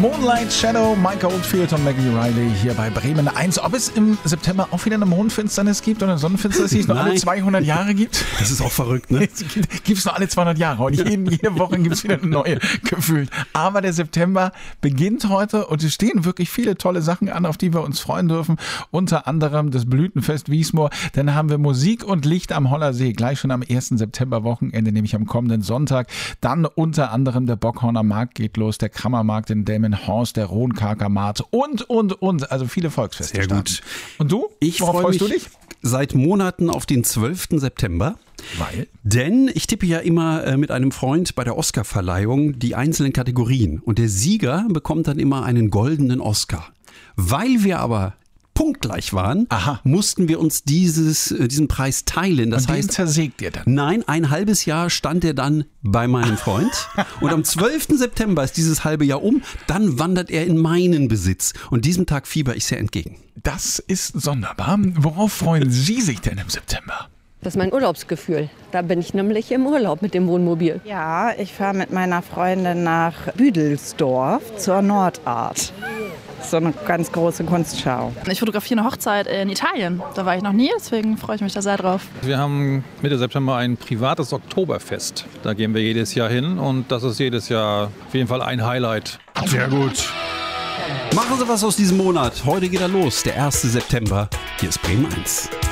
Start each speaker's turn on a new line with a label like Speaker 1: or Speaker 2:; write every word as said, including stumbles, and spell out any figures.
Speaker 1: Moonlight Shadow, Mike Oldfield und Maggie Riley hier bei Bremen eins. Ob es im September auch wieder eine Mondfinsternis gibt oder eine Sonnenfinsternis, die es nur alle zweihundert Jahre gibt?
Speaker 2: Das ist auch verrückt, ne?
Speaker 1: Gibt es nur alle zweihundert Jahre und jeden, jede Woche gibt es wieder eine neue gefühlt. Aber der September beginnt heute und es stehen wirklich viele tolle Sachen an, auf die wir uns freuen dürfen. Unter anderem das Blütenfest Wiesmoor. Dann haben wir Musik und Licht am Hollersee gleich schon am ersten September-Wochenende, nämlich am kommenden Sonntag. Dann unter anderem der Bockhorner Markt geht los, der Krammermarkt in Delmenhorst, der Rohnkarker Markt und, und, und. Also viele Volksfeste.
Speaker 2: Sehr gut.
Speaker 1: Starten. Und du?
Speaker 2: Ich
Speaker 1: Worauf
Speaker 2: freue
Speaker 1: freust
Speaker 2: mich
Speaker 1: du dich?
Speaker 2: Seit Monaten auf den zwölften September.
Speaker 1: Weil?
Speaker 2: Denn ich tippe ja immer äh, mit einem Freund bei der Oscarverleihung die einzelnen Kategorien. Und der Sieger bekommt dann immer einen goldenen Oscar. Weil wir aber punktgleich waren,
Speaker 1: Aha.
Speaker 2: mussten wir uns dieses, äh, diesen Preis teilen. Das
Speaker 1: und den
Speaker 2: heißt,
Speaker 1: zersägt ihr dann?
Speaker 2: Nein, ein halbes Jahr stand er dann bei meinem Freund. Und am zwölften September ist dieses halbe Jahr um. Dann wandert er in meinen Besitz. Und diesem Tag fieber ich sehr entgegen.
Speaker 1: Das ist sonderbar. Worauf freuen Sie sich denn im September?
Speaker 3: Das ist mein Urlaubsgefühl. Da bin ich nämlich im Urlaub mit dem Wohnmobil.
Speaker 4: Ja, ich fahre mit meiner Freundin nach Büdelsdorf zur Nordart. So eine ganz große Kunstschau.
Speaker 5: Ich fotografiere eine Hochzeit in Italien. Da war ich noch nie, deswegen freue ich mich da sehr drauf.
Speaker 6: Wir haben Mitte September ein privates Oktoberfest. Da gehen wir jedes Jahr hin und das ist jedes Jahr auf jeden Fall ein Highlight.
Speaker 2: Sehr gut. Machen Sie was aus diesem Monat. Heute geht er los, der erste September. Hier ist Bremen eins.